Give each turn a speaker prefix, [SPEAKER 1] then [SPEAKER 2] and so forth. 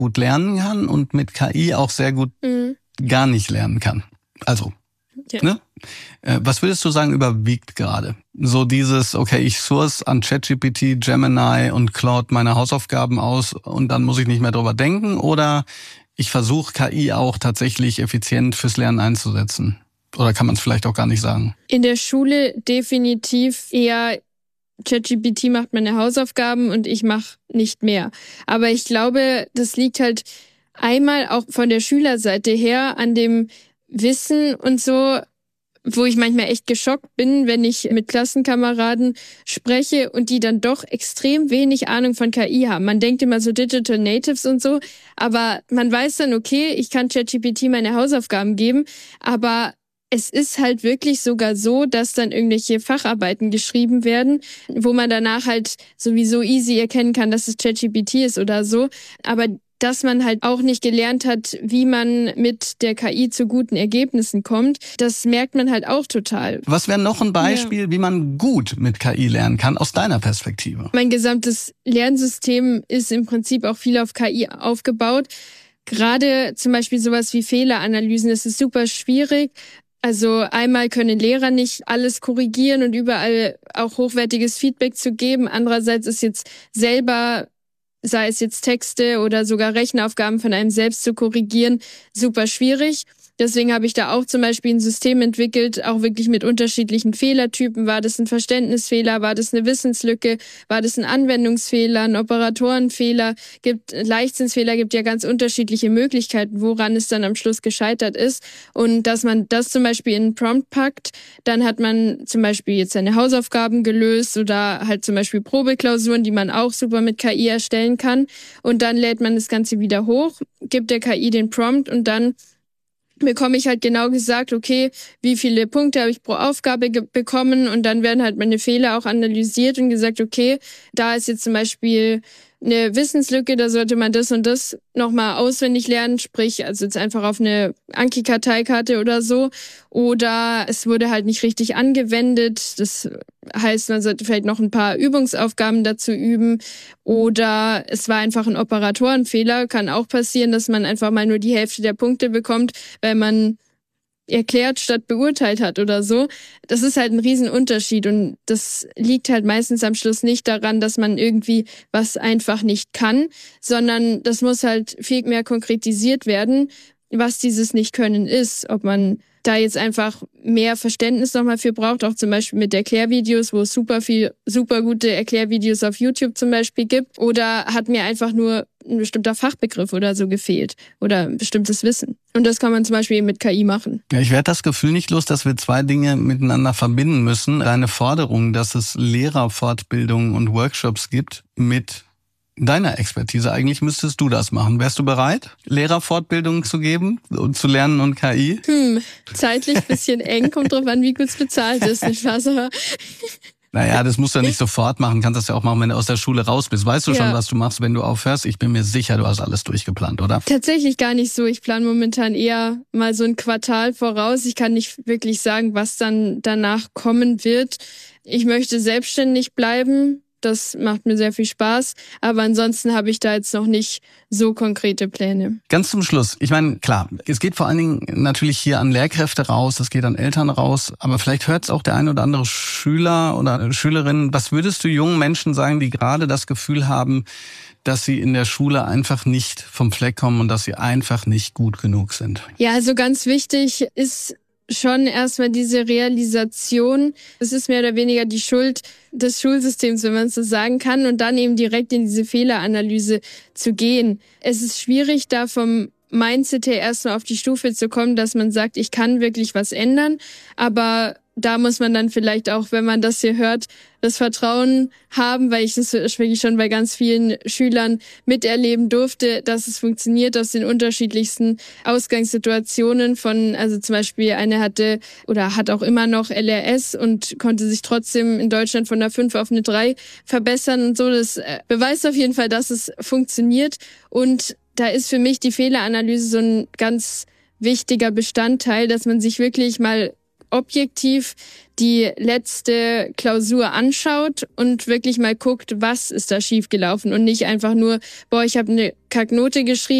[SPEAKER 1] gut lernen kann und mit KI auch sehr gut gar nicht lernen kann. Also, ne? Was würdest du sagen, überwiegt gerade? So dieses, okay, ich source an ChatGPT, Gemini und Claude meine Hausaufgaben aus und dann muss ich nicht mehr drüber denken, oder ich versuche KI auch tatsächlich effizient fürs Lernen einzusetzen? Oder kann man es vielleicht auch gar nicht sagen?
[SPEAKER 2] In der Schule definitiv eher ChatGPT macht meine Hausaufgaben und ich mache nicht mehr. Aber ich glaube, das liegt halt einmal auch von der Schülerseite her an dem Wissen und so, wo ich manchmal echt geschockt bin, wenn ich mit Klassenkameraden spreche und die dann doch extrem wenig Ahnung von KI haben. Man denkt immer so Digital Natives und so, aber man weiß dann, okay, ich kann ChatGPT meine Hausaufgaben geben, aber es ist halt wirklich sogar so, dass dann irgendwelche Facharbeiten geschrieben werden, wo man danach halt sowieso easy erkennen kann, dass es ChatGPT ist oder so, aber dass man halt auch nicht gelernt hat, wie man mit der KI zu guten Ergebnissen kommt, das merkt man halt auch total.
[SPEAKER 1] Was wäre noch ein Beispiel, wie man gut mit KI lernen kann, aus deiner Perspektive?
[SPEAKER 2] Mein gesamtes Lernsystem ist im Prinzip auch viel auf KI aufgebaut. Gerade zum Beispiel sowas wie Fehleranalysen, das ist super schwierig. Also einmal können Lehrer nicht alles korrigieren und überall auch hochwertiges Feedback zu geben. Andererseits ist jetzt selber, sei es jetzt Texte oder sogar Rechenaufgaben von einem selbst zu korrigieren, super schwierig. Deswegen habe ich da auch zum Beispiel ein System entwickelt, auch wirklich mit unterschiedlichen Fehlertypen. War das ein Verständnisfehler? War das eine Wissenslücke? War das ein Anwendungsfehler, ein Operatorenfehler? Leichtsinnsfehler gibt ja ganz unterschiedliche Möglichkeiten, woran es dann am Schluss gescheitert ist. Und dass man das zum Beispiel in einen Prompt packt, dann hat man zum Beispiel jetzt seine Hausaufgaben gelöst oder halt zum Beispiel Probeklausuren, die man auch super mit KI erstellen kann. Und dann lädt man das Ganze wieder hoch, gibt der KI den Prompt und dann bekomme ich halt genau gesagt, okay, wie viele Punkte habe ich pro Aufgabe bekommen, und dann werden halt meine Fehler auch analysiert und gesagt, okay, da ist jetzt zum Beispiel eine Wissenslücke, da sollte man das und das nochmal auswendig lernen, sprich, also jetzt einfach auf eine Anki-Karteikarte oder so, oder es wurde halt nicht richtig angewendet, das heißt, man sollte vielleicht noch ein paar Übungsaufgaben dazu üben, oder es war einfach ein Operatorenfehler, kann auch passieren, dass man einfach mal nur die Hälfte der Punkte bekommt, weil man erklärt statt beurteilt hat oder so. Das ist halt ein Riesenunterschied und das liegt halt meistens am Schluss nicht daran, dass man irgendwie was einfach nicht kann, sondern das muss halt viel mehr konkretisiert werden, was dieses Nicht-Können ist, ob man da jetzt einfach mehr Verständnis nochmal für braucht, auch zum Beispiel mit Erklärvideos, wo es super gute Erklärvideos auf YouTube zum Beispiel gibt, oder hat mir einfach nur ein bestimmter Fachbegriff oder so gefehlt oder ein bestimmtes Wissen. Und das kann man zum Beispiel eben mit KI machen.
[SPEAKER 1] Ja, ich werde das Gefühl nicht los, dass wir zwei Dinge miteinander verbinden müssen. Deine Forderung, dass es Lehrerfortbildungen und Workshops gibt mit deiner Expertise. Eigentlich müsstest du das machen. Wärst du bereit, Lehrerfortbildungen zu geben und zu lernen und KI?
[SPEAKER 2] Zeitlich ein bisschen eng, kommt drauf an, wie gut es bezahlt ist. Nicht wahr? Aber
[SPEAKER 1] naja, das musst du ja nicht sofort machen. Kannst das ja auch machen, wenn du aus der Schule raus bist. Weißt du schon, was du machst, wenn du aufhörst? Ich bin mir sicher, du hast alles durchgeplant, oder?
[SPEAKER 2] Tatsächlich gar nicht so. Ich plane momentan eher mal so ein Quartal voraus. Ich kann nicht wirklich sagen, was dann danach kommen wird. Ich möchte selbstständig bleiben. Das macht mir sehr viel Spaß. Aber ansonsten habe ich da jetzt noch nicht so konkrete Pläne.
[SPEAKER 1] Ganz zum Schluss. Ich meine, klar, es geht vor allen Dingen natürlich hier an Lehrkräfte raus, es geht an Eltern raus. Aber vielleicht hört es auch der ein oder andere Schüler oder Schülerin. Was würdest du jungen Menschen sagen, die gerade das Gefühl haben, dass sie in der Schule einfach nicht vom Fleck kommen und dass sie einfach nicht gut genug sind?
[SPEAKER 2] Ja, also ganz wichtig ist schon erstmal diese Realisation. Es ist mehr oder weniger die Schuld des Schulsystems, wenn man es so sagen kann, und dann eben direkt in diese Fehleranalyse zu gehen. Es ist schwierig, da vom Mindset her erstmal auf die Stufe zu kommen, dass man sagt, ich kann wirklich was ändern, aber da muss man dann vielleicht auch, wenn man das hier hört, das Vertrauen haben, weil ich das wirklich schon bei ganz vielen Schülern miterleben durfte, dass es funktioniert aus den unterschiedlichsten Ausgangssituationen von, also zum Beispiel eine hatte oder hat auch immer noch LRS und konnte sich trotzdem in Deutschland von einer 5 auf eine 3 verbessern und so. Das beweist auf jeden Fall, dass es funktioniert, und da ist für mich die Fehleranalyse so ein ganz wichtiger Bestandteil, dass man sich wirklich mal objektiv die letzte Klausur anschaut und wirklich mal guckt, was ist da schiefgelaufen und nicht einfach nur, ich habe eine Kacknote geschrieben,